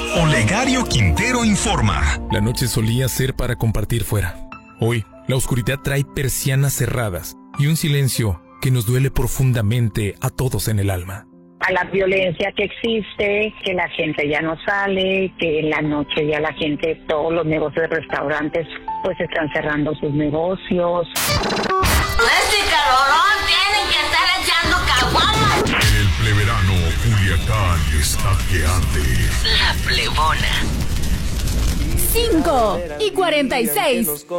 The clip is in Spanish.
Olegario Quintero informa. La noche solía ser para compartir fuera. Hoy, la oscuridad trae persianas cerradas y un silencio que nos duele profundamente a todos en el alma. A la violencia que existe, que la gente ya no sale, que en la noche ya la gente, todos los negocios de restaurantes, pues están cerrando sus negocios. Este calorón tienen que estar echando caguamas. El pleberano Culiacán está que arde. La plebona. 5:46.